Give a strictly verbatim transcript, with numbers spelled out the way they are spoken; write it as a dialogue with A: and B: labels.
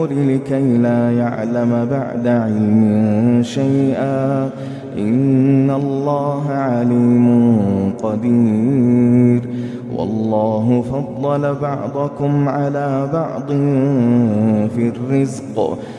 A: لكي لا يعلم بعد علم شيئا إن الله عليم قدير والله فضل بعضكم على بعض في الرزق